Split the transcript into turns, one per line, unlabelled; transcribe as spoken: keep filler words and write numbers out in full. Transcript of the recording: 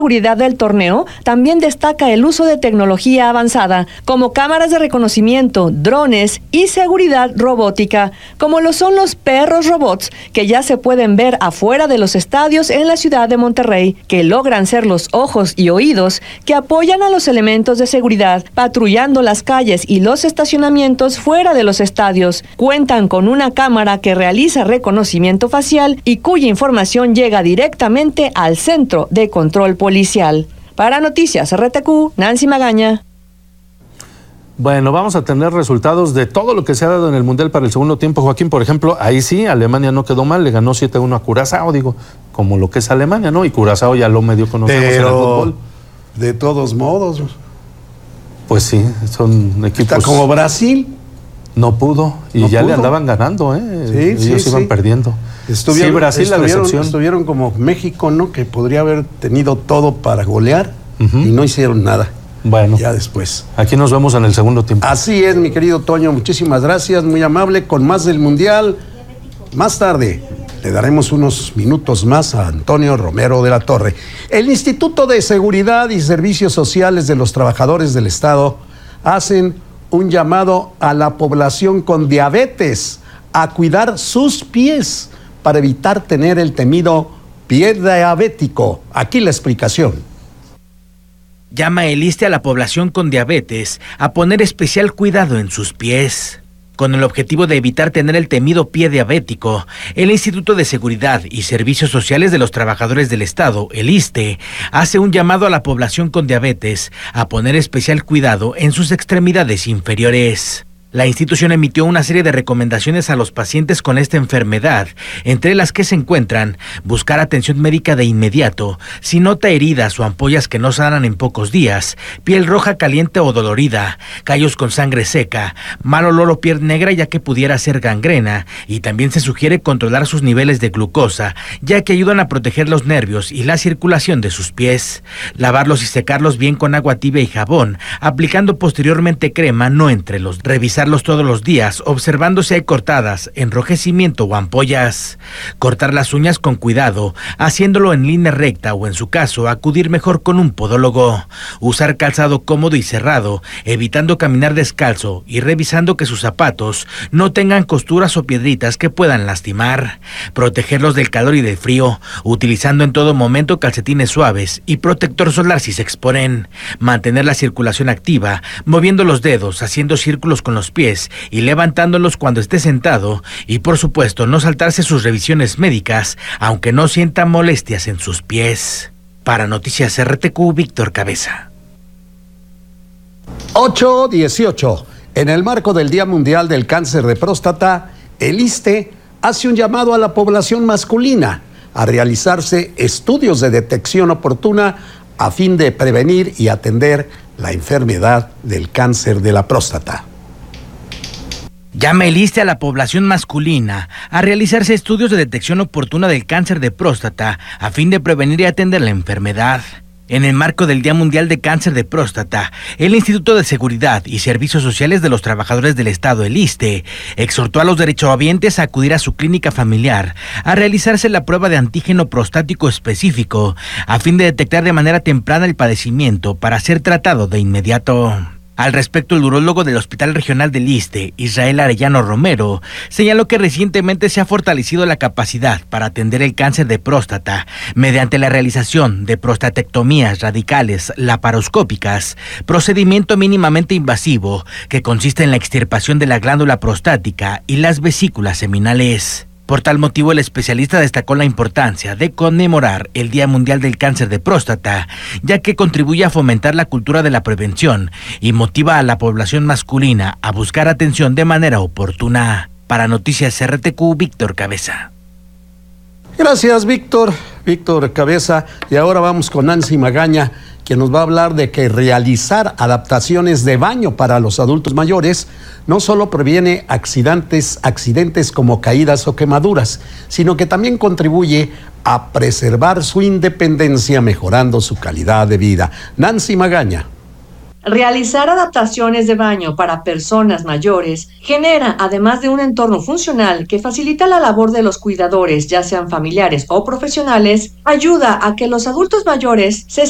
seguridad del torneo, también destaca el uso de tecnología avanzada, como cámaras de reconocimiento, drones y seguridad robótica, como lo son los perros robots, que ya se pueden ver afuera de los estadios en la ciudad de Monterrey, que logran ser los ojos y oídos que apoyan a los elementos de seguridad, patrullando las calles y los estacionamientos fuera de los estadios. Cuentan con una cámara que realiza reconocimiento facial y cuya información llega directamente al centro de control policial. Policial. Para Noticias R T Q, Nancy Magaña.
Bueno, vamos a tener resultados de todo lo que se ha dado en el Mundial para el segundo tiempo, Joaquín. Por ejemplo, ahí sí, Alemania no quedó mal, le ganó siete a uno a Curazao, digo, como lo que es Alemania, ¿no? Y Curazao ya lo medio conocemos en el fútbol.
De todos modos.
Pues sí, son equipos.
Está como Brasil.
No pudo, y
no
ya
pudo.
le andaban ganando, ¿eh?
Sí,
Ellos
sí,
iban
sí.
perdiendo.
Estuvieron,
sí, Brasil
estuvieron,
la decepción.
Estuvieron como México, ¿no? Que podría haber tenido todo para golear uh-huh. y no hicieron nada.
Bueno.
Ya después.
Aquí nos vemos en el segundo tiempo.
Así es, mi querido Toño. Muchísimas gracias, muy amable. Con más del Mundial. Más tarde le daremos unos minutos más a Antonio Romero de la Torre. El Instituto de Seguridad y Servicios Sociales de los Trabajadores del Estado hacen un llamado a la población con diabetes a cuidar sus pies para evitar tener el temido pie diabético. Aquí la explicación.
Llama el ISSSTE a la población con diabetes a poner especial cuidado en sus pies. Con el objetivo de evitar tener el temido pie diabético, el Instituto de Seguridad y Servicios Sociales de los Trabajadores del Estado, el ISSSTE, hace un llamado a la población con diabetes a poner especial cuidado en sus extremidades inferiores. La institución emitió una serie de recomendaciones a los pacientes con esta enfermedad, entre las que se encuentran buscar atención médica de inmediato, si nota heridas o ampollas que no sanan en pocos días, piel roja caliente o dolorida, callos con sangre seca, mal olor o piel negra ya que pudiera ser gangrena, y también se sugiere controlar sus niveles de glucosa, ya que ayudan a proteger los nervios y la circulación de sus pies. Lavarlos y secarlos bien con agua tibia y jabón, aplicando posteriormente crema no entre los. Revisar todos los días, observando si hay cortadas, enrojecimiento o ampollas. Cortar las uñas con cuidado, haciéndolo en línea recta o en su caso, acudir mejor con un podólogo. Usar calzado cómodo y cerrado, evitando caminar descalzo y revisando que sus zapatos no tengan costuras o piedritas que puedan lastimar. Protegerlos del calor y del frío, utilizando en todo momento calcetines suaves y protector solar si se exponen. Mantener la circulación activa, moviendo los dedos, haciendo círculos con los pies y levantándolos cuando esté sentado, y por supuesto no saltarse sus revisiones médicas aunque no sienta molestias en sus pies. Para Noticias R T Q, Víctor Cabeza.
ocho dieciocho. En el marco del Día Mundial del Cáncer de Próstata, el ISSSTE hace un llamado a la población masculina a realizarse estudios de detección oportuna a fin de prevenir y atender la enfermedad del cáncer de la próstata.
Llama el ISSSTE a la población masculina a realizarse estudios de detección oportuna del cáncer de próstata a fin de prevenir y atender la enfermedad. En el marco del Día Mundial de Cáncer de Próstata, el Instituto de Seguridad y Servicios Sociales de los Trabajadores del Estado, el ISSSTE, exhortó a los derechohabientes a acudir a su clínica familiar a realizarse la prueba de antígeno prostático específico a fin de detectar de manera temprana el padecimiento para ser tratado de inmediato. Al respecto, el urólogo del Hospital Regional del ISSSTE, Israel Arellano Romero, señaló que recientemente se ha fortalecido la capacidad para atender el cáncer de próstata mediante la realización de prostatectomías radicales laparoscópicas, procedimiento mínimamente invasivo que consiste en la extirpación de la glándula prostática y las vesículas seminales. Por tal motivo, el especialista destacó la importancia de conmemorar el Día Mundial del Cáncer de Próstata, ya que contribuye a fomentar la cultura de la prevención y motiva a la población masculina a buscar atención de manera oportuna. Para Noticias R T Q, Víctor Cabeza.
Gracias, Víctor. Víctor Cabeza. Y ahora vamos con Nancy Magaña, quien nos va a hablar de que realizar adaptaciones de baño para los adultos mayores no solo previene accidentes, accidentes como caídas o quemaduras, sino que también contribuye a preservar su independencia, mejorando su calidad de vida. Nancy Magaña.
Realizar adaptaciones de baño para personas mayores genera, además de un entorno funcional que facilita la labor de los cuidadores, ya sean familiares o profesionales, ayuda a que los adultos mayores se